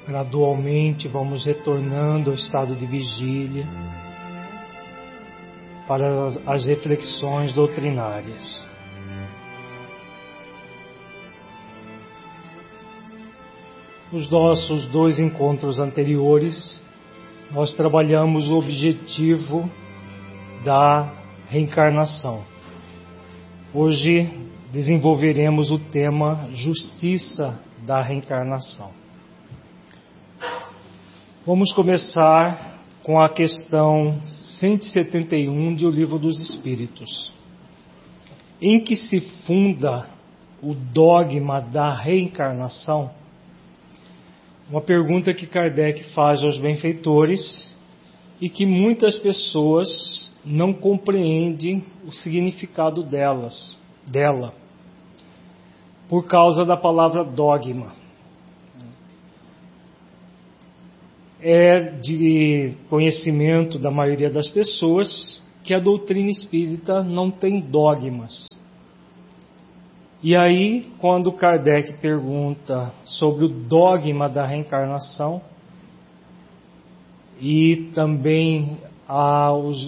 Gradualmente vamos retornando ao estado de vigília para as reflexões doutrinárias. Nos nossos 2 encontros anteriores, nós trabalhamos o objetivo da reencarnação. Hoje desenvolveremos o tema Justiça da Reencarnação. Vamos começar com a questão 171 do Livro dos Espíritos. Em que se funda o dogma da reencarnação? Uma pergunta que Kardec faz aos benfeitores e que muitas pessoas não compreendem o significado dela, por causa da palavra dogma. É de conhecimento da maioria das pessoas que a doutrina espírita não tem dogmas. E aí, quando Kardec pergunta sobre o dogma da reencarnação, e também há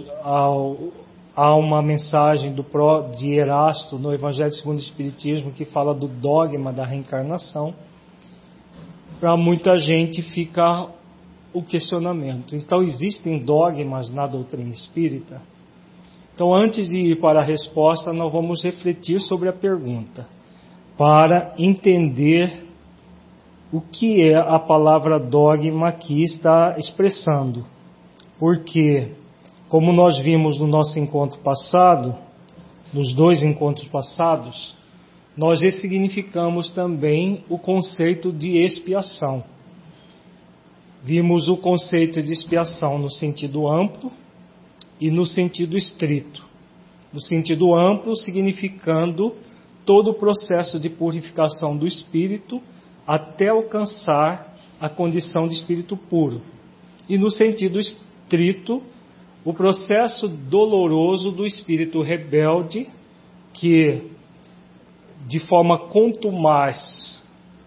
uma mensagem de Erasto no Evangelho segundo o Espiritismo que fala do dogma da reencarnação, para muita gente fica o questionamento. Então, existem dogmas na doutrina espírita? Então, antes de ir para a resposta, nós vamos refletir sobre a pergunta, para entender o que é a palavra dogma que está expressando. Porque, como nós vimos no nosso encontro passado, nos 2 encontros passados, nós ressignificamos também o conceito de expiação. Vimos o conceito de expiação no sentido amplo e no sentido estrito. No sentido amplo, significando todo o processo de purificação do espírito até alcançar a condição de espírito puro. E no sentido estrito, o processo doloroso do espírito rebelde, que de forma contumaz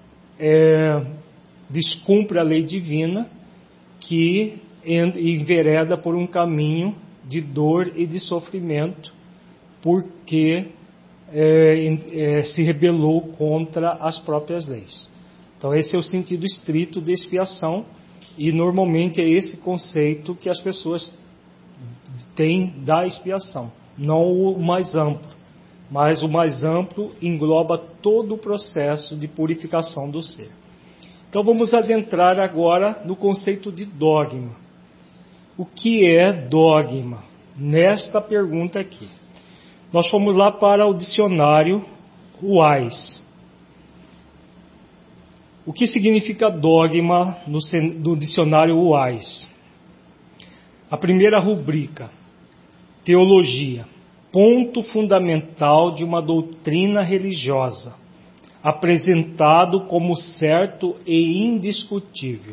descumpre a lei divina, que envereda por um caminho de dor e de sofrimento, porque se rebelou contra as próprias leis. Então esse é o sentido estrito de expiação, e normalmente é esse conceito que as pessoas têm da expiação, não o mais amplo, mas o mais amplo engloba todo o processo de purificação do ser. Então vamos adentrar agora no conceito de dogma. O que é dogma? Nesta pergunta aqui. Nós fomos lá para o dicionário Wise. O que significa dogma no dicionário Wise? A primeira rubrica, teologia, ponto fundamental de uma doutrina religiosa, apresentado como certo e indiscutível.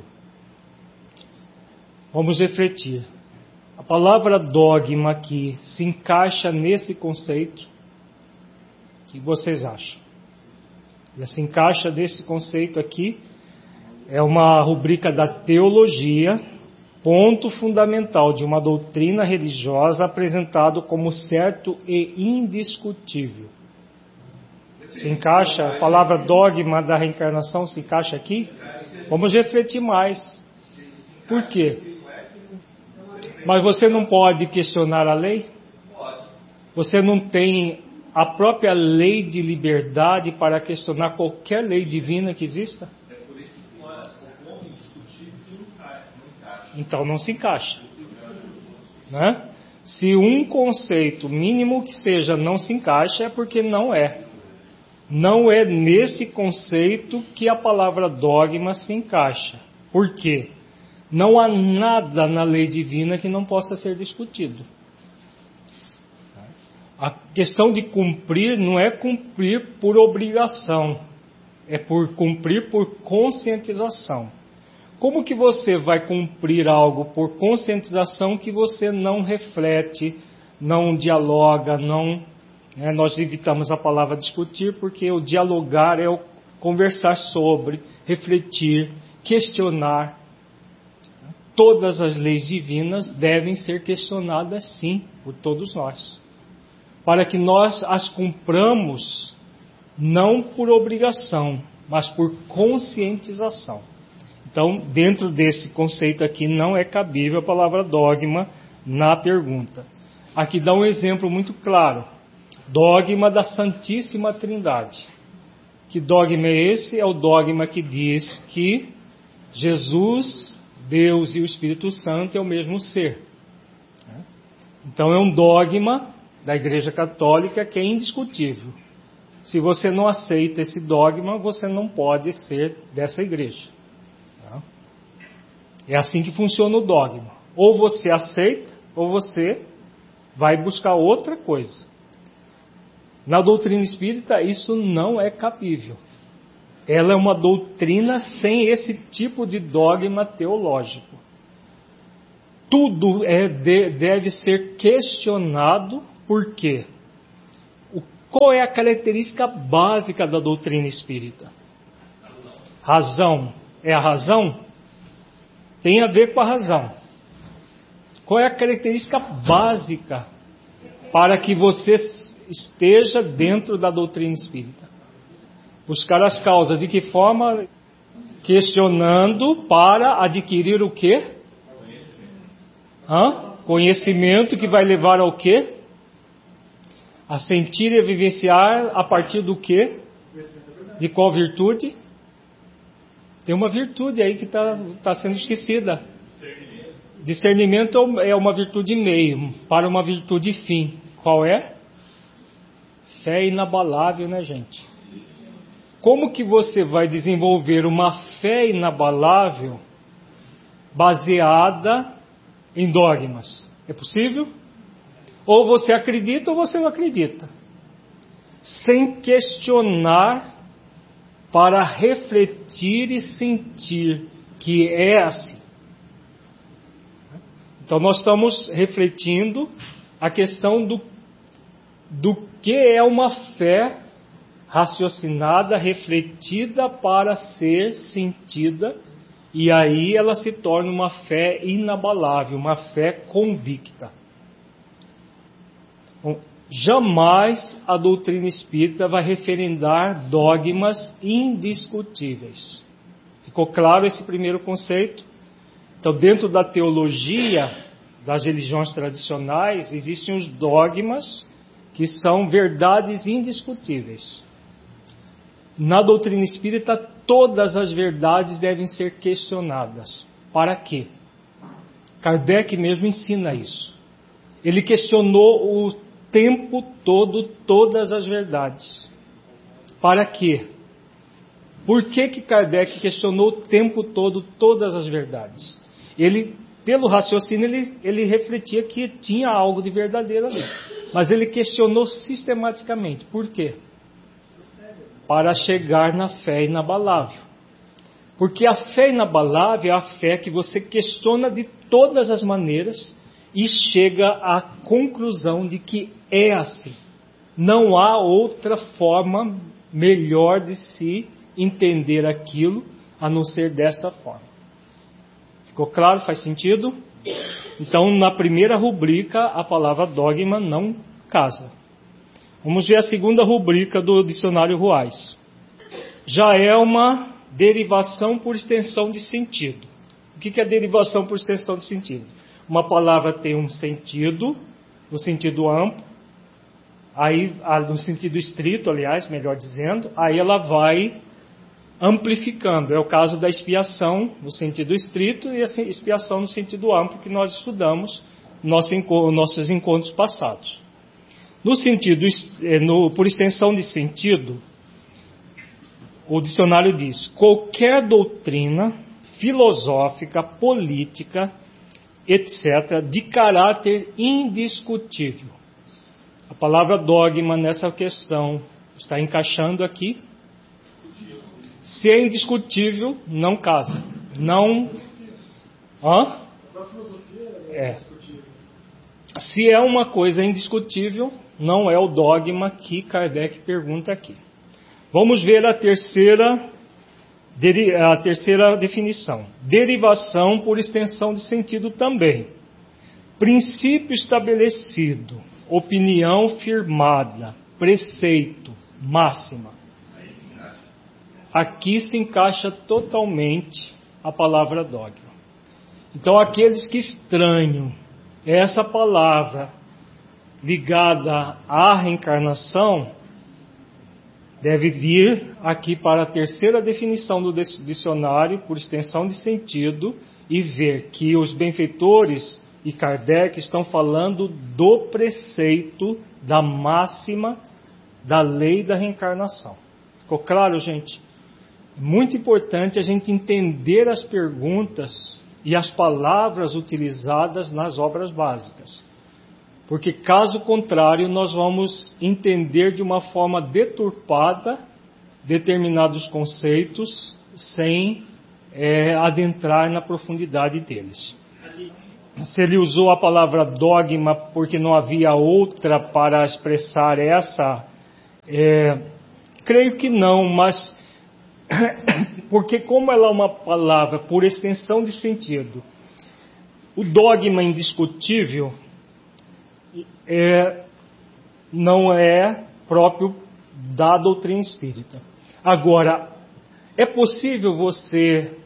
Vamos refletir. A palavra dogma aqui se encaixa nesse conceito? O que vocês acham? Ela se encaixa nesse conceito aqui? É uma rubrica da teologia, ponto fundamental de uma doutrina religiosa apresentado como certo e indiscutível. Se encaixa, a palavra dogma da reencarnação se encaixa aqui? Vamos refletir mais. Por quê? Mas você não pode questionar a lei? Você não tem a própria lei de liberdade para questionar qualquer lei divina que exista? É por isso que o ponto indiscutível não encaixa. Então não se encaixa. Né? Se um conceito mínimo que seja não se encaixa, é porque não é. Não é nesse conceito que a palavra dogma se encaixa. Por quê? Não há nada na lei divina que não possa ser discutido. A questão de cumprir não é cumprir por obrigação, é por cumprir por conscientização. Como que você vai cumprir algo por conscientização que você não reflete, não dialoga, não... Nós evitamos a palavra discutir porque o dialogar é o conversar sobre, refletir, questionar. Todas as leis divinas devem ser questionadas, sim, por todos nós, para que nós as cumpramos não por obrigação, mas por conscientização. Então, dentro desse conceito aqui, não é cabível a palavra dogma na pergunta. Aqui dá um exemplo muito claro. Dogma da Santíssima Trindade. Que dogma é esse? É o dogma que diz que Jesus, Deus e o Espírito Santo é o mesmo ser. Então é um dogma da Igreja Católica que é indiscutível. Se você não aceita esse dogma, você não pode ser dessa igreja. É assim que funciona o dogma. Ou você aceita, ou você vai buscar outra coisa. Na doutrina espírita, isso não é cabível. Ela é uma doutrina sem esse tipo de dogma teológico. Tudo deve ser questionado. Por quê? Qual é a característica básica da doutrina espírita? Razão. É a razão? Tem a ver com a razão. Qual é a característica básica para que você esteja dentro da doutrina espírita? Buscar as causas. De que forma? Questionando para adquirir o quê? Conhecimento que vai levar ao quê? A sentir e a vivenciar a partir do quê? De qual virtude? Tem uma virtude aí que está sendo esquecida. Discernimento é uma virtude meio para uma virtude fim. Qual é? Fé inabalável, né, gente? Como que você vai desenvolver uma fé inabalável baseada em dogmas? É possível? Ou você acredita ou você não acredita. Sem questionar para refletir e sentir que é assim. Então nós estamos refletindo a questão do que é uma fé raciocinada, refletida para ser sentida, e aí ela se torna uma fé inabalável, uma fé convicta. Bom, jamais a doutrina espírita vai referendar dogmas indiscutíveis. Ficou claro esse primeiro conceito? Então, dentro da teologia das religiões tradicionais, existem os dogmas que são verdades indiscutíveis. Na doutrina espírita, todas as verdades devem ser questionadas. Para quê? Kardec mesmo ensina isso. Ele questionou o tempo todo todas as verdades. Para quê? Por que Kardec questionou o tempo todo todas as verdades? Ele, pelo raciocínio, ele refletia que tinha algo de verdadeiro ali. Mas ele questionou sistematicamente. Por quê? Para chegar na fé inabalável. Porque a fé inabalável é a fé que você questiona de todas as maneiras e chega à conclusão de que é assim. Não há outra forma melhor de se entender aquilo a não ser desta forma. Ficou claro? Faz sentido? Então, na primeira rubrica, a palavra dogma não casa. Vamos ver a segunda rubrica do dicionário Ruais. Já é uma derivação por extensão de sentido. O que é derivação por extensão de sentido? Uma palavra tem um sentido, no sentido amplo, aí no sentido estrito, aliás, melhor dizendo, aí ela vai amplificando. É o caso da expiação no sentido estrito e a expiação no sentido amplo que nós estudamos nos nossos encontros passados. No sentido, por extensão de sentido, o dicionário diz: qualquer doutrina filosófica, política, etc., de caráter indiscutível. A palavra dogma nessa questão está encaixando aqui. Se é indiscutível, não casa. Não. Se é uma coisa indiscutível, não é o dogma que Kardec pergunta aqui. Vamos ver a terceira A terceira definição: derivação por extensão de sentido também. Princípio estabelecido, opinião firmada, preceito, máxima. Aqui se encaixa totalmente a palavra dogma. Então, aqueles que estranham essa palavra ligada à reencarnação, deve vir aqui para a terceira definição do dicionário, por extensão de sentido, e ver que os benfeitores e Kardec estão falando do preceito, da máxima, da lei da reencarnação. Ficou claro, gente? Muito importante a gente entender as perguntas e as palavras utilizadas nas obras básicas. Porque, caso contrário, nós vamos entender de uma forma deturpada determinados conceitos sem adentrar na profundidade deles. Se ele usou a palavra dogma porque não havia outra para expressar essa, creio que não, mas porque como ela é uma palavra por extensão de sentido, o dogma indiscutível não é próprio da doutrina espírita. Agora, é possível você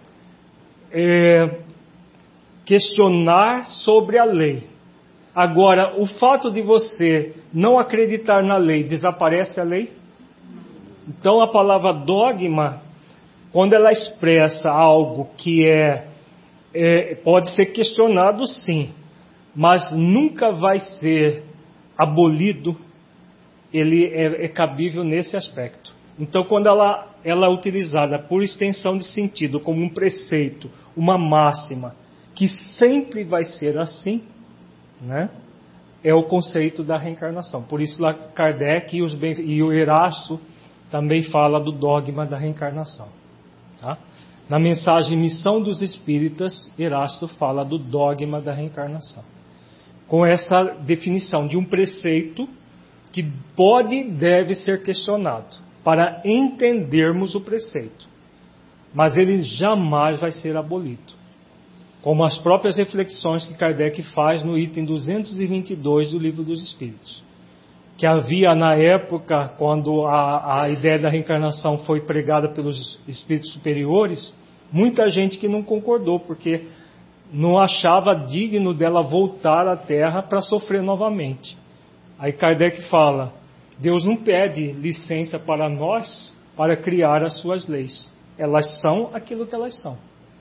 questionar sobre a lei. Agora, o fato de você não acreditar na lei, desaparece a lei? Então, a palavra dogma, quando ela expressa algo que pode ser questionado, sim, mas nunca vai ser abolido, ele é cabível nesse aspecto. Então, quando ela é utilizada por extensão de sentido, como um preceito, uma máxima, que sempre vai ser assim, né? É o conceito da reencarnação. Por isso, lá Kardec e o Erasto também fala do dogma da reencarnação. Tá? Na mensagem Missão dos Espíritas, Erasto fala do dogma da reencarnação, com essa definição de um preceito que pode e deve ser questionado para entendermos o preceito, mas ele jamais vai ser abolido, como as próprias reflexões que Kardec faz no item 222 do Livro dos Espíritos, que havia na época, quando a ideia da reencarnação foi pregada pelos espíritos superiores, muita gente que não concordou, porque não achava digno dela voltar à Terra para sofrer novamente. Aí Kardec fala: Deus não pede licença para nós para criar as suas leis. Elas são aquilo que elas são.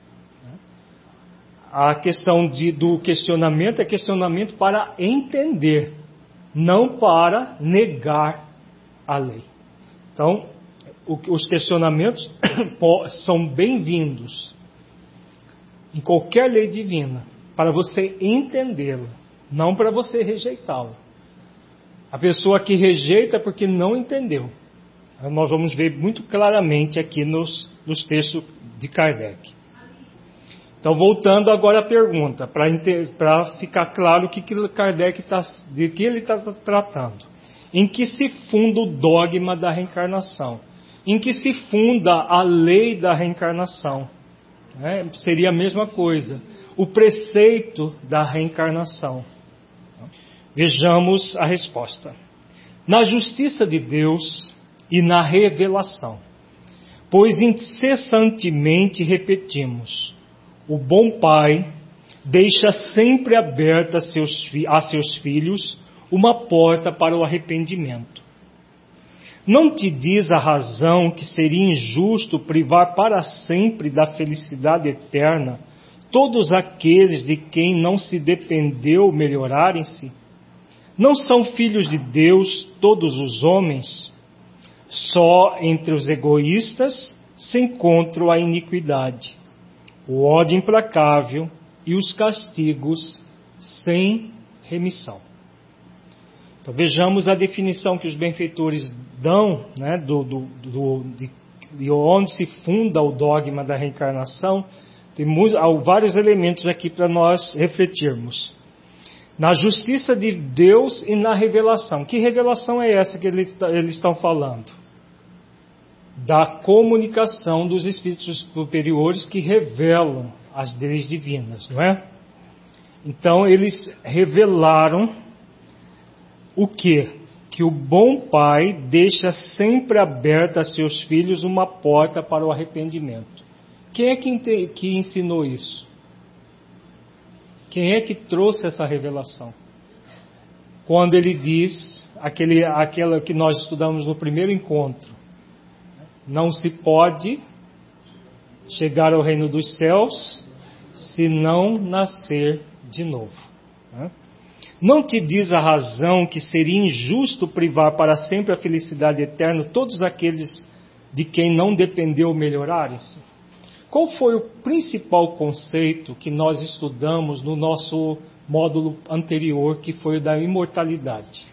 A questão do questionamento é questionamento para entender, não para negar a lei. Então, os questionamentos são bem-vindos em qualquer lei divina, para você entendê-la, não para você rejeitá-la. A pessoa que rejeita é porque não entendeu. Nós vamos ver muito claramente aqui nos textos de Kardec. Então, voltando agora à pergunta, para ficar claro de que ele está tratando. Em que se funda o dogma da reencarnação? Em que se funda a lei da reencarnação? Seria a mesma coisa. O preceito da reencarnação. Vejamos a resposta. Na justiça de Deus e na revelação. Pois incessantemente repetimos: o bom Pai deixa sempre aberta a seus filhos uma porta para o arrependimento. Não te diz a razão que seria injusto privar para sempre da felicidade eterna todos aqueles de quem não se dependeu melhorarem-se? Não são filhos de Deus todos os homens? Só entre os egoístas se encontra a iniquidade, o ódio implacável e os castigos sem remissão. Então vejamos a definição que os benfeitores dão, né, de onde se funda o dogma da reencarnação. Temos vários elementos aqui para nós refletirmos. Na justiça de Deus e na revelação. Que revelação é essa que eles estão falando? da comunicação dos espíritos superiores que revelam as leis divinas, não é? Então eles revelaram o quê? Que o bom pai deixa sempre aberta a seus filhos uma porta para o arrependimento. Quem é que ensinou isso? Quem é que trouxe essa revelação? Quando ele diz, aquela que nós estudamos no primeiro encontro, não se pode chegar ao reino dos céus se não nascer de novo. Não te diz a razão que seria injusto privar para sempre a felicidade eterna todos aqueles de quem não dependeu melhorarem-se? Qual foi o principal conceito que nós estudamos no nosso módulo anterior, que foi o da imortalidade?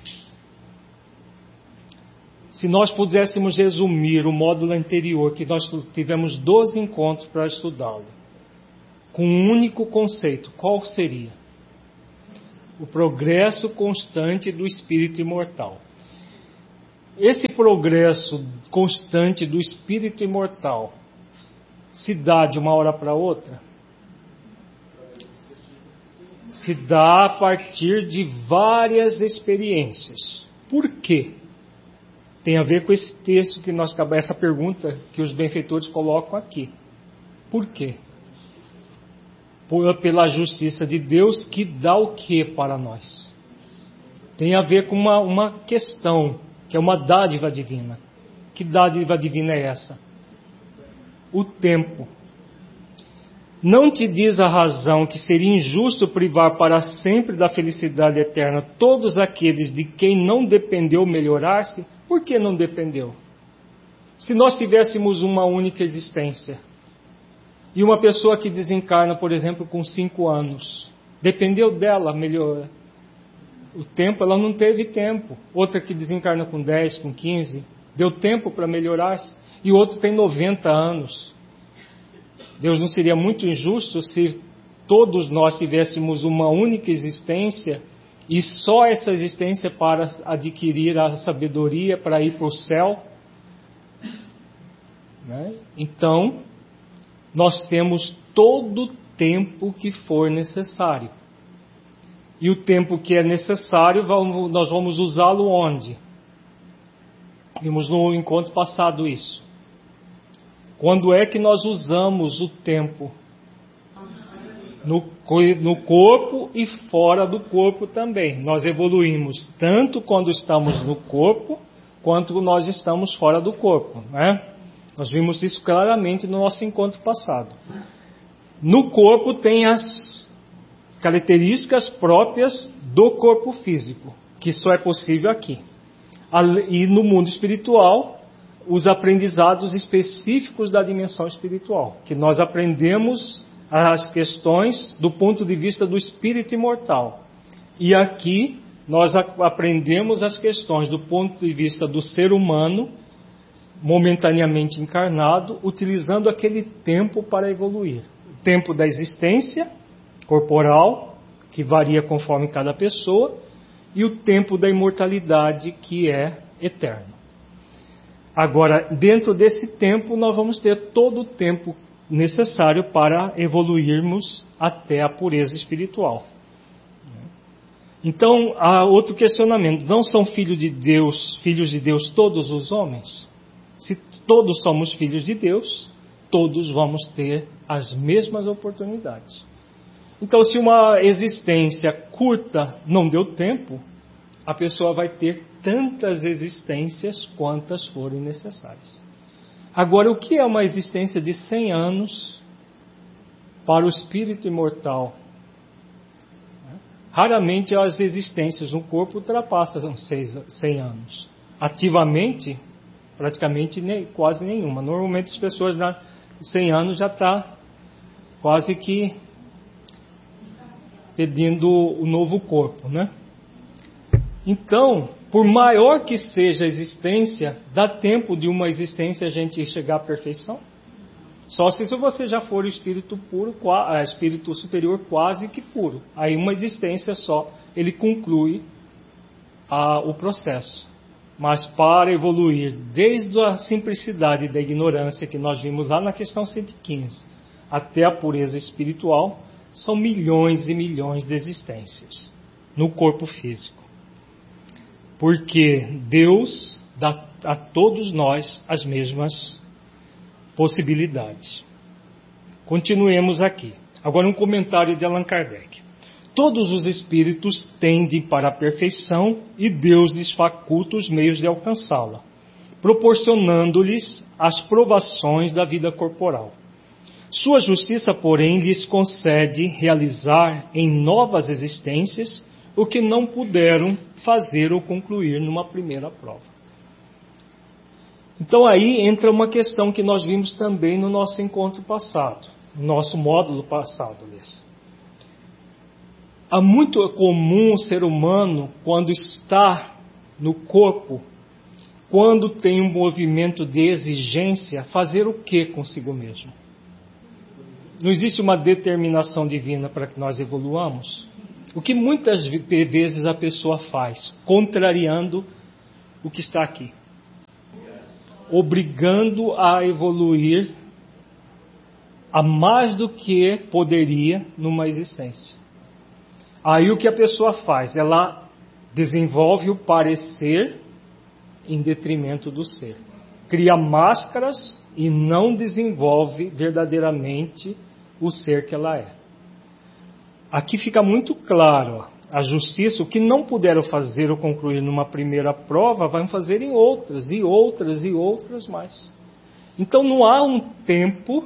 Se nós pudéssemos resumir o módulo anterior, que nós tivemos 12 encontros para estudá-lo, com um único conceito, qual seria? O progresso constante do espírito imortal. Esse progresso constante do espírito imortal se dá de uma hora para outra? Se dá a partir de várias experiências. Por quê? Tem a ver com esse texto que nós acabamos, essa pergunta que os benfeitores colocam aqui. Por quê? Pela justiça de Deus, que dá o que para nós? Tem a ver com uma questão, que é uma dádiva divina. Que dádiva divina é essa? O tempo. Não te diz a razão que seria injusto privar para sempre da felicidade eterna todos aqueles de quem não dependeu melhorar-se? Por que não dependeu? Se nós tivéssemos uma única existência, e uma pessoa que desencarna, por exemplo, com 5 anos, dependeu dela melhor o tempo, ela não teve tempo. Outra que desencarna com 10, com 15, deu tempo para melhorar-se. E outro tem 90 anos. Deus não seria muito injusto se todos nós tivéssemos uma única existência e só essa existência para adquirir a sabedoria, para ir para o céu? Né? Então, nós temos todo o tempo que for necessário. E o tempo que é necessário, nós vamos usá-lo onde? Vimos no encontro passado isso. Quando é que nós usamos o tempo? No corpo e fora do corpo também. Nós evoluímos tanto quando estamos no corpo, quanto nós estamos fora do corpo, né? Nós vimos isso claramente no nosso encontro passado. No corpo tem as características próprias do corpo físico, que só é possível aqui. E no mundo espiritual, os aprendizados específicos da dimensão espiritual, que nós aprendemos as questões do ponto de vista do espírito imortal. E aqui nós aprendemos as questões do ponto de vista do ser humano, momentaneamente encarnado, utilizando aquele tempo para evoluir. O tempo da existência corporal, que varia conforme cada pessoa, e o tempo da imortalidade, que é eterno. Agora, dentro desse tempo, nós vamos ter todo o tempo necessário para evoluirmos até a pureza espiritual. Então, há outro questionamento. Não são filhos de Deus todos os homens? Se todos somos filhos de Deus, todos vamos ter as mesmas oportunidades. Então, se uma existência curta não deu tempo, a pessoa vai ter tantas existências quantas forem necessárias. Agora, o que é uma existência de 100 anos para o espírito imortal? Raramente as existências no corpo ultrapassam 100 anos. Ativamente, praticamente quase nenhuma. Normalmente as pessoas na 100 anos já está quase que pedindo o novo corpo, né? Então, por maior que seja a existência, dá tempo de uma existência a gente chegar à perfeição? Só se você já for o espírito puro, espírito superior quase que puro. Aí uma existência só, ele conclui o processo. mas para evoluir desde a simplicidade da ignorância que nós vimos lá na questão 115 até a pureza espiritual, são milhões e milhões de existências no corpo físico. Porque Deus dá a todos nós as mesmas possibilidades. Continuemos aqui. Agora um comentário de Allan Kardec. Todos os espíritos tendem para a perfeição e Deus lhes faculta os meios de alcançá-la, proporcionando-lhes as provações da vida corporal. Sua justiça, porém, lhes concede realizar em novas existências o que não puderam fazer ou concluir numa primeira prova. Então aí entra uma questão que nós vimos também no nosso encontro passado, no nosso módulo passado, aliás. É muito comum o ser humano, quando está no corpo, quando tem um movimento de exigência, fazer o que consigo mesmo? Não existe uma determinação divina para que nós evoluamos? O que muitas vezes a pessoa faz, contrariando o que está aqui, obrigando a evoluir a mais do que poderia numa existência. Aí o que a pessoa faz? Ela desenvolve o parecer em detrimento do ser. Cria máscaras e não desenvolve verdadeiramente o ser que ela é. Aqui fica muito claro, a justiça, o que não puderam fazer ou concluir numa primeira prova, vão fazer em outras, e outras, e outras mais. Então não há um tempo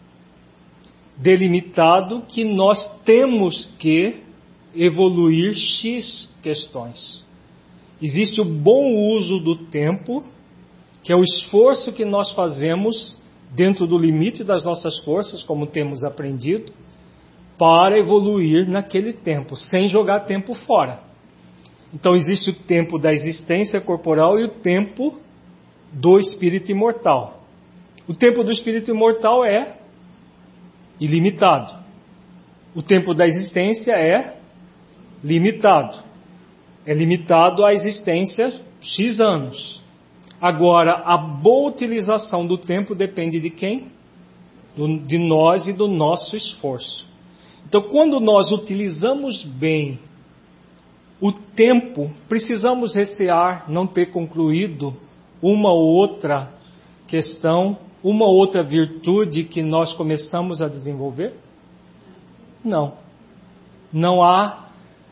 delimitado que nós temos que evoluir X questões. Existe o bom uso do tempo, que é o esforço que nós fazemos dentro do limite das nossas forças, como temos aprendido, para evoluir naquele tempo, sem jogar tempo fora. Então existe o tempo da existência corporal e o tempo do espírito imortal. O tempo do espírito imortal é ilimitado. O tempo da existência é limitado. É limitado à existência X anos. Agora, a boa utilização do tempo depende de quem? De nós e do nosso esforço. Então, quando nós utilizamos bem o tempo, precisamos recear não ter concluído uma ou outra questão, uma ou outra virtude que nós começamos a desenvolver? Não. Não há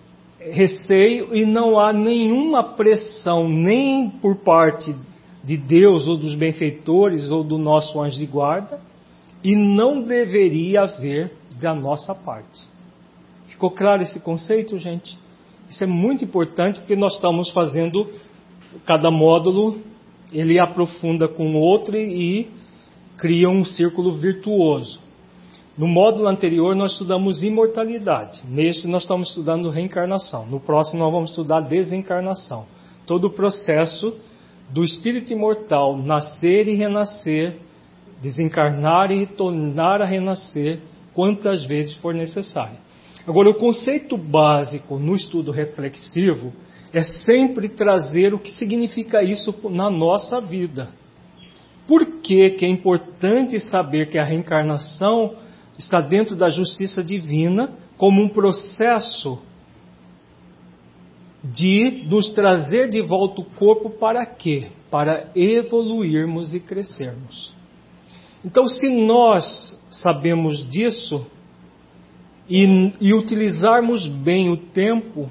receio e não há nenhuma pressão, nem por parte de Deus ou dos benfeitores ou do nosso anjo de guarda, e não deveria haver da nossa parte. Ficou claro esse conceito, gente? Isso é muito importante porque nós estamos fazendo, cada módulo, ele aprofunda com o outro e cria um círculo virtuoso. No módulo anterior nós estudamos imortalidade, nesse nós estamos estudando reencarnação, no próximo nós vamos estudar desencarnação. Todo o processo do espírito imortal nascer e renascer, desencarnar e tornar a renascer, quantas vezes for necessário. Agora, o conceito básico no estudo reflexivo é sempre trazer o que significa isso na nossa vida. Por que é importante saber que a reencarnação está dentro da justiça divina como um processo de nos trazer de volta o corpo para quê? Para evoluirmos e crescermos. Então, se nós sabemos disso e utilizarmos bem o tempo,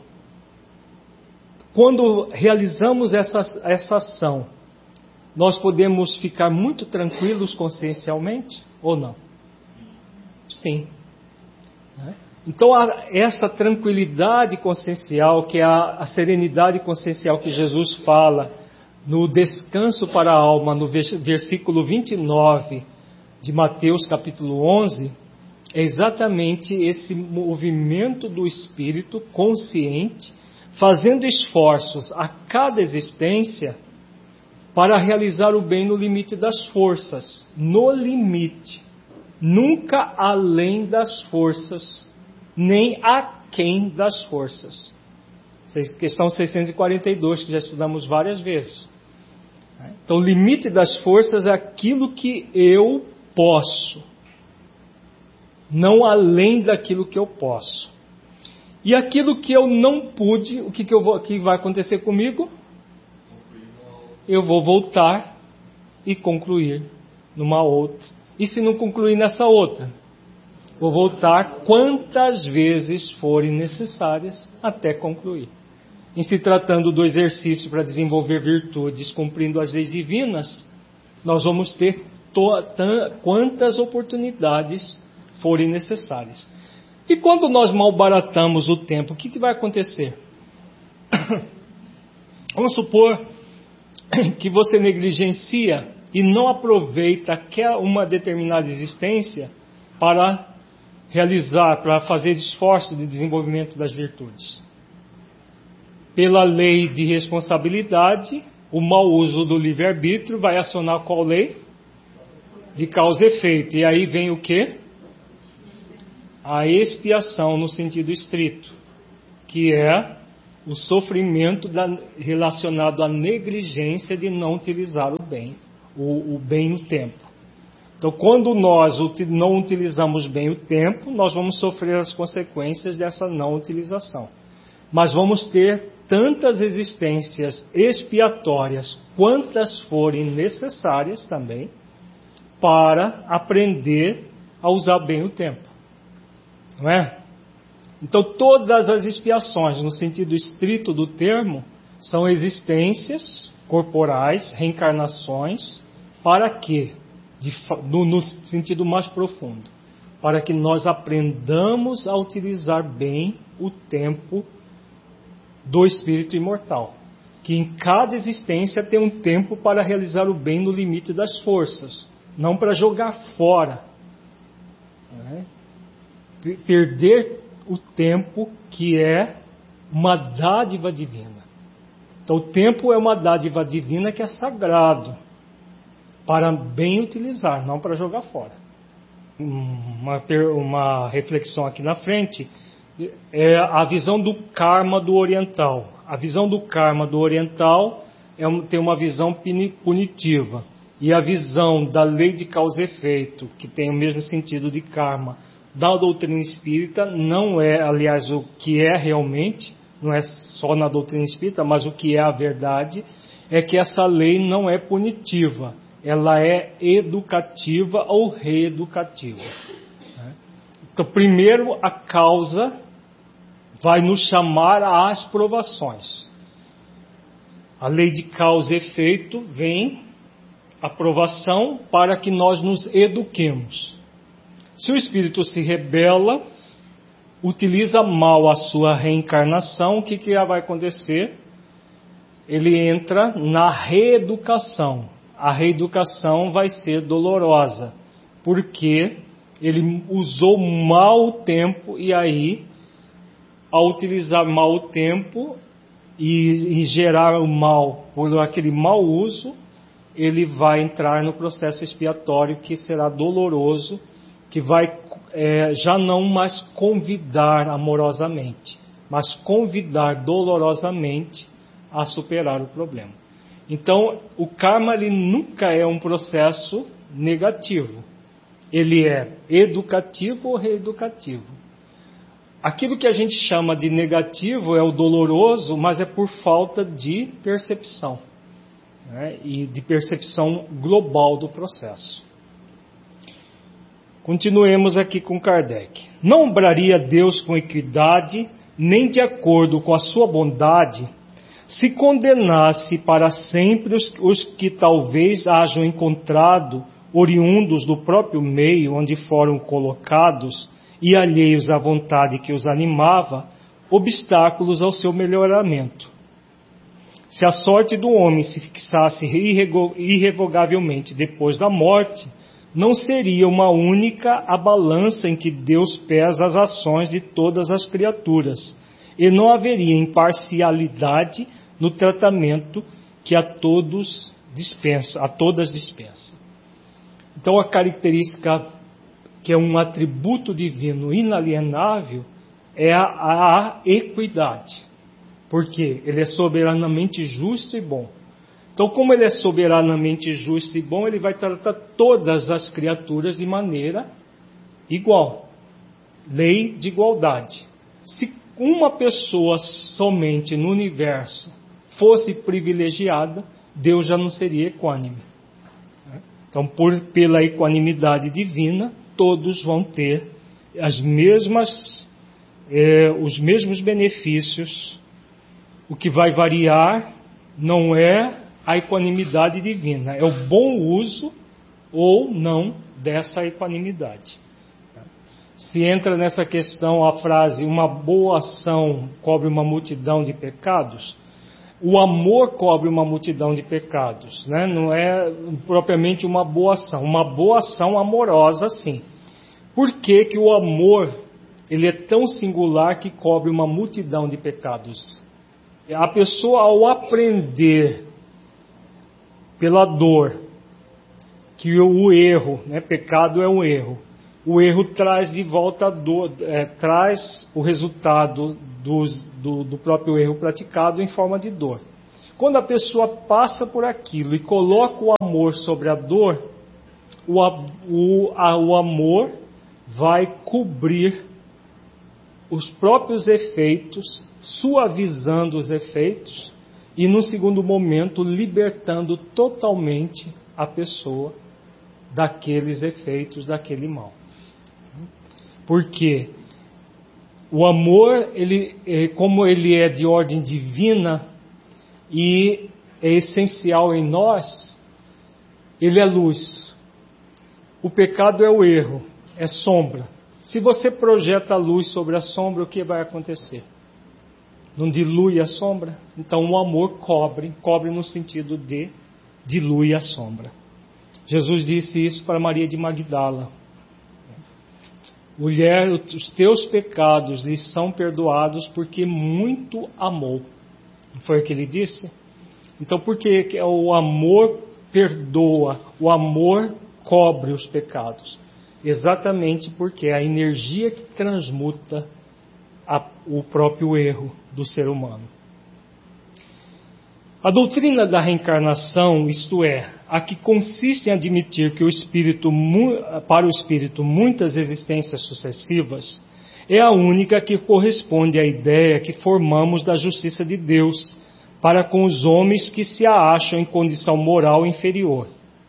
quando realizamos essa ação, nós podemos ficar muito tranquilos consciencialmente ou não? Sim. Então, essa tranquilidade consciencial, que é a serenidade consciencial que Jesus fala no descanso para a alma, no versículo 29 de Mateus capítulo 11, é exatamente esse movimento do espírito consciente, fazendo esforços a cada existência para realizar o bem no limite das forças, no limite, nunca além das forças, nem aquém das forças. Questão 642, que já estudamos várias vezes. Então, o limite das forças é aquilo que eu posso, não além daquilo que eu posso. E aquilo que eu não pude, o que vai acontecer comigo? Eu vou voltar e concluir numa outra. E se não concluir nessa outra? Vou voltar quantas vezes forem necessárias até concluir. Em se tratando do exercício para desenvolver virtudes, cumprindo as leis divinas, nós vamos ter quantas oportunidades forem necessárias. E quando nós malbaratamos o tempo, o que vai acontecer? Vamos supor que você negligencia e não aproveita uma determinada existência para realizar, para fazer esforço de desenvolvimento das virtudes. Pela lei de responsabilidade, o mau uso do livre-arbítrio vai acionar qual lei? De causa e efeito. E aí vem o quê? A expiação no sentido estrito, que é o sofrimento relacionado à negligência de não utilizar o bem, o tempo. Então, quando nós não utilizamos bem o tempo, nós vamos sofrer as consequências dessa não utilização. Mas vamos ter tantas existências expiatórias quantas forem necessárias também para aprender a usar bem o tempo. Não é? Então, todas as expiações, no sentido estrito do termo, são existências corporais, reencarnações, para quê? No sentido mais profundo, para que nós aprendamos a utilizar bem o tempo do espírito imortal, que em cada existência tem um tempo para realizar o bem no limite das forças, não para jogar fora, né? Perder o tempo, que é uma dádiva divina. Então, o tempo é uma dádiva divina que é sagrado para bem utilizar, não para jogar fora. Uma reflexão aqui na frente é a visão do karma do oriental. A visão do karma do oriental tem uma visão punitiva. E a visão da lei de causa e efeito, que tem o mesmo sentido de karma, da doutrina espírita, não é, aliás, o que é realmente, não é só na doutrina espírita, mas o que é a verdade, é que essa lei não é punitiva, ela é educativa ou reeducativa. Então, primeiro, a causa vai nos chamar às provações. A lei de causa e efeito vem a provação para que nós nos eduquemos. Se o espírito se rebela, utiliza mal a sua reencarnação, o que vai acontecer? Ele entra na reeducação. A reeducação vai ser dolorosa, porque ele usou mal o tempo, e aí, ao utilizar mal o tempo e gerar o mal por aquele mau uso, ele vai entrar no processo expiatório, que será doloroso, que vai já não mais convidar amorosamente, mas convidar dolorosamente a superar o problema. Então, o karma ele nunca é um processo negativo. Ele é educativo ou reeducativo. Aquilo que a gente chama de negativo é o doloroso, mas é por falta de percepção, né? E de percepção global do processo. Continuemos aqui com Kardec. Não obraria Deus com equidade, nem de acordo com a sua bondade, se condenasse para sempre os que talvez hajam encontrado, oriundos do próprio meio onde foram colocados e alheios à vontade que os animava, obstáculos ao seu melhoramento. Se a sorte do homem se fixasse irrevogavelmente depois da morte, não seria uma única a balança em que Deus pesa as ações de todas as criaturas, e não haveria imparcialidade no tratamento que a todas dispensa. Então, a característica que é um atributo divino inalienável é a equidade, porque ele é soberanamente justo e bom. Então, como ele é soberanamente justo e bom, ele vai tratar todas as criaturas de maneira igual. Lei de igualdade. Se uma pessoa somente no universo fosse privilegiada, Deus já não seria equânime. Então, pela equanimidade divina, todos vão ter os mesmos benefícios. O que vai variar não é a equanimidade divina, é o bom uso ou não dessa equanimidade. Se entra nessa questão a frase, uma boa ação cobre uma multidão de pecados, o amor cobre uma multidão de pecados, né? Não é propriamente uma boa ação amorosa, sim. Por que que o amor ele é tão singular que cobre uma multidão de pecados? A pessoa, ao aprender pela dor que o erro, né? Pecado é um erro. O erro traz de volta a dor, traz o resultado do próprio erro praticado em forma de dor. Quando a pessoa passa por aquilo e coloca o amor sobre a dor, o amor vai cobrir os próprios efeitos, suavizando os efeitos e, no segundo momento, libertando totalmente a pessoa daqueles efeitos, daquele mal. Porque o amor, como ele é de ordem divina e é essencial em nós, ele é luz. O pecado é o erro, é sombra. Se você projeta a luz sobre a sombra, o que vai acontecer? Não dilui a sombra? Então o amor cobre no sentido de dilui a sombra. Jesus disse isso para Maria de Magdala. Mulher, os teus pecados lhe são perdoados porque muito amou. Não foi o que ele disse? Então por que o amor perdoa, o amor cobre os pecados? Exatamente porque é a energia que transmuta o próprio erro do ser humano. A doutrina da reencarnação, isto é, a que consiste em admitir que para o espírito muitas existências sucessivas, é a única que corresponde à ideia que formamos da justiça de Deus para com os homens que se acham em condição moral inferior.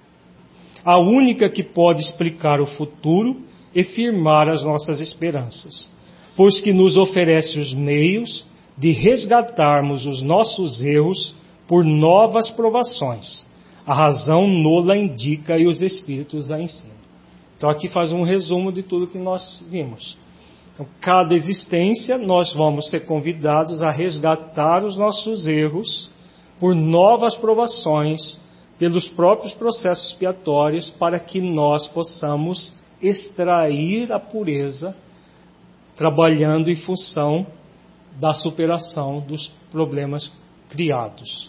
A única que pode explicar o futuro e firmar as nossas esperanças, pois que nos oferece os meios de resgatarmos os nossos erros por novas provações. A razão nola indica e os espíritos a ensinam. Então aqui faz um resumo de tudo que nós vimos. Então, cada existência nós vamos ser convidados a resgatar os nossos erros por novas provações, pelos próprios processos expiatórios, para que nós possamos extrair a pureza, trabalhando em função da superação dos problemas criados.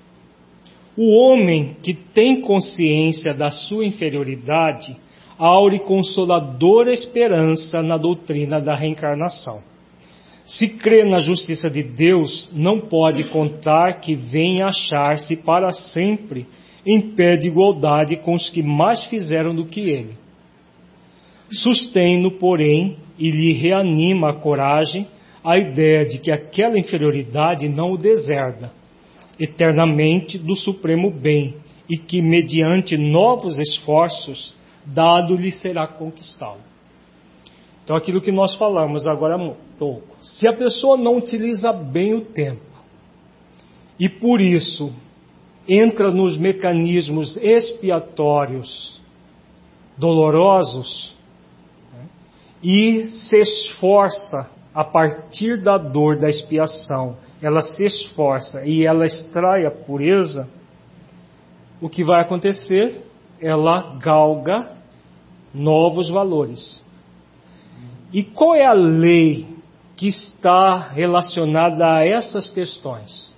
O homem que tem consciência da sua inferioridade aure consoladora esperança na doutrina da reencarnação. Se crê na justiça de Deus, não pode contar que venha achar-se para sempre em pé de igualdade com os que mais fizeram do que ele. Sustém-no, porém, e lhe reanima a coragem a ideia de que aquela inferioridade não o deserda eternamente do supremo bem e que, mediante novos esforços, dado-lhe será conquistá-lo. Então, aquilo que nós falamos agora há pouco. Se a pessoa não utiliza bem o tempo e, por isso, entra nos mecanismos expiatórios dolorosos, né, e se esforça a partir da dor da expiação, ela se esforça e ela extrai a pureza, o que vai acontecer? Ela galga novos valores. E qual é a lei que está relacionada a essas questões?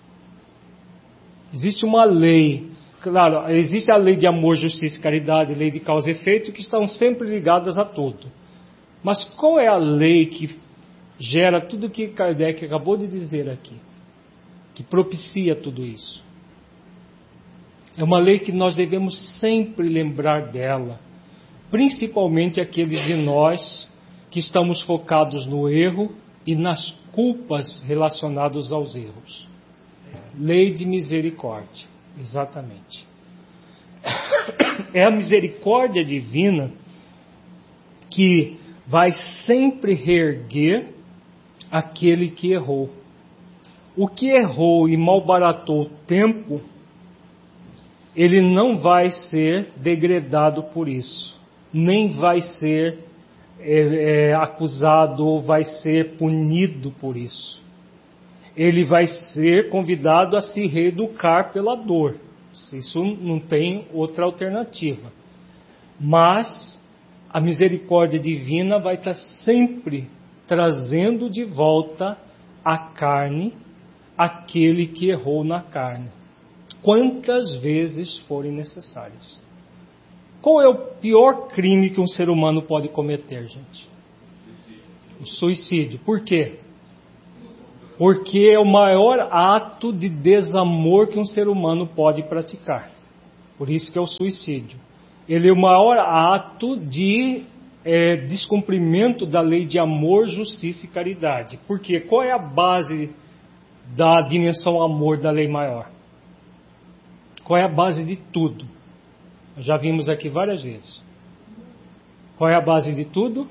Existe uma lei, claro, existe a lei de amor, justiça e caridade, lei de causa e efeito, que estão sempre ligadas a tudo. Mas qual é a lei que gera tudo o que Kardec acabou de dizer aqui? Que propicia tudo isso? É uma lei que nós devemos sempre lembrar dela, principalmente aqueles de nós que estamos focados no erro e nas culpas relacionadas aos erros. Lei de misericórdia, exatamente. É a misericórdia divina que vai sempre reerguer aquele que errou. O que errou e malbaratou o tempo, ele não vai ser degradado por isso, nem vai ser acusado ou vai ser punido por isso. Ele vai ser convidado a se reeducar pela dor. Isso não tem outra alternativa. Mas a misericórdia divina vai estar sempre trazendo de volta à carne aquele que errou na carne, quantas vezes forem necessárias. Qual é o pior crime que um ser humano pode cometer, gente? O suicídio. Por quê? Porque é o maior ato de desamor que um ser humano pode praticar. Por isso que é o suicídio. Ele é o maior ato de descumprimento da lei de amor, justiça e caridade. Por quê? Qual é a base da dimensão amor da lei maior? Qual é a base de tudo? Já vimos aqui várias vezes. Qual é a base de tudo?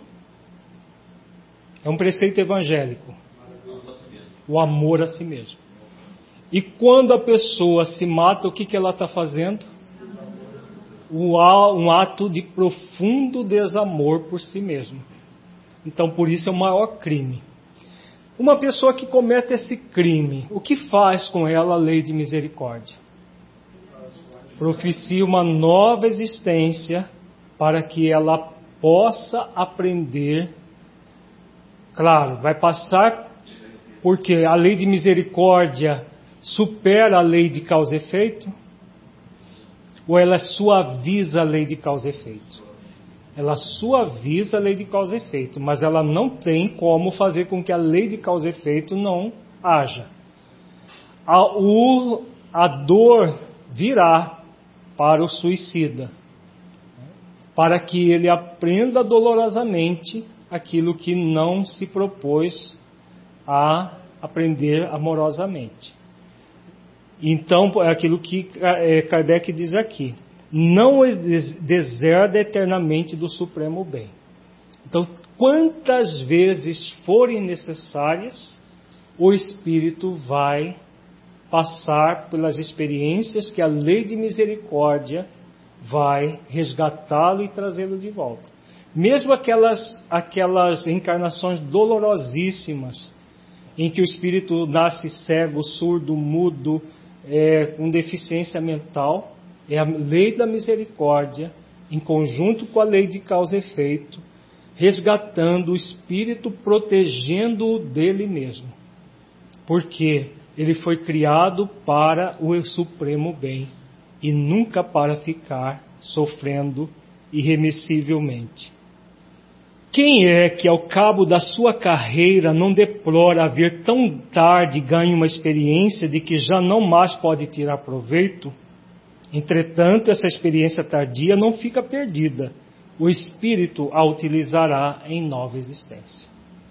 É um preceito evangélico. O amor a si mesmo. E quando a pessoa se mata, o que ela está fazendo? Um ato de profundo desamor por si mesmo. Então, por isso é o maior crime. Uma pessoa que comete esse crime, o que faz com ela a lei de misericórdia? Proficia uma nova existência para que ela possa aprender. Claro, vai passar porque a lei de misericórdia supera a lei de causa e efeito? Ou ela suaviza a lei de causa e efeito? Ela suaviza a lei de causa e efeito, mas ela não tem como fazer com que a lei de causa e efeito não haja. A dor virá para o suicida, para que ele aprenda dolorosamente aquilo que não se propôs a aprender amorosamente. Então, é aquilo que Kardec diz aqui: não deserda eternamente do supremo bem. Então, quantas vezes forem necessárias, o espírito vai passar pelas experiências que a lei de misericórdia vai resgatá-lo e trazê-lo de volta. Mesmo aquelas encarnações dolorosíssimas, em que o espírito nasce cego, surdo, mudo, com deficiência mental, é a lei da misericórdia, em conjunto com a lei de causa e efeito, resgatando o espírito, protegendo-o dele mesmo. Porque ele foi criado para o supremo bem e nunca para ficar sofrendo irremissivelmente. Quem é que ao cabo da sua carreira não deplora haver tão tarde ganho uma experiência de que já não mais pode tirar proveito? Entretanto, essa experiência tardia não fica perdida. O espírito a utilizará em nova existência.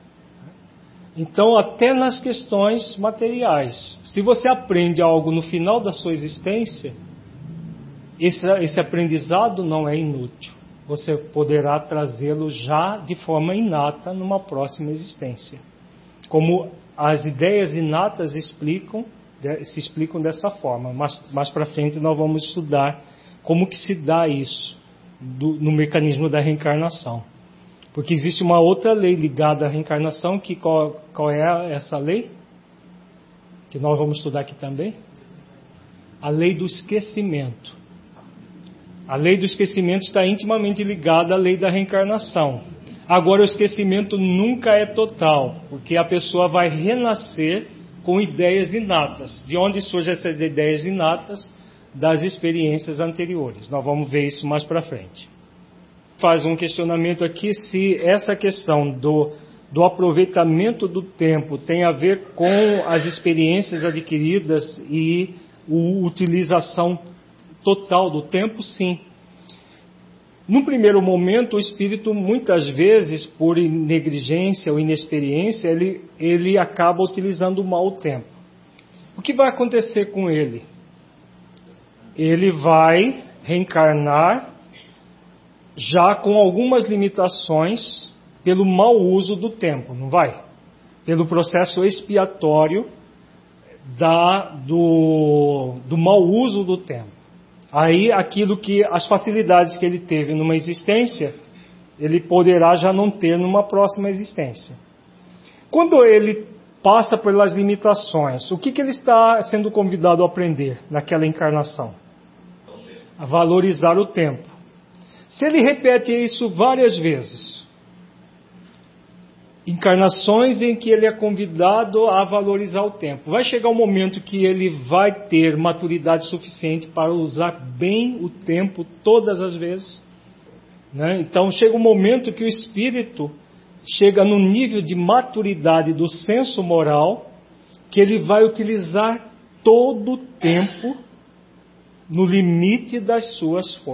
Então, até nas questões materiais, se você aprende algo no final da sua existência, esse aprendizado não é inútil. Você poderá trazê-lo já de forma inata numa próxima existência. Como as ideias inatas se explicam dessa forma. Mas mais para frente nós vamos estudar como que se dá isso no mecanismo da reencarnação. Porque existe uma outra lei ligada à reencarnação, que qual é essa lei? Que nós vamos estudar aqui também. A lei do esquecimento. A lei do esquecimento está intimamente ligada à lei da reencarnação. Agora, o esquecimento nunca é total, porque a pessoa vai renascer com ideias inatas. De onde surgem essas ideias inatas? Das experiências anteriores. Nós vamos ver isso mais para frente. Faz um questionamento aqui se essa questão do aproveitamento do tempo tem a ver com as experiências adquiridas e a utilização total do tempo, sim. No primeiro momento, o espírito, muitas vezes, por negligência ou inexperiência, ele acaba utilizando mal o tempo. O que vai acontecer com ele? Ele vai reencarnar já com algumas limitações pelo mau uso do tempo, não vai? Pelo processo expiatório do mau uso do tempo. Aí as facilidades que ele teve numa existência, ele poderá já não ter numa próxima existência. Quando ele passa pelas limitações, o que ele está sendo convidado a aprender naquela encarnação? A valorizar o tempo. Se ele repete isso várias vezes, encarnações em que ele é convidado a valorizar o tempo, vai chegar um momento que ele vai ter maturidade suficiente para usar bem o tempo todas as vezes, né? Então chega um momento que o espírito chega no nível de maturidade do senso moral, que ele vai utilizar todo o tempo no limite das suas forças.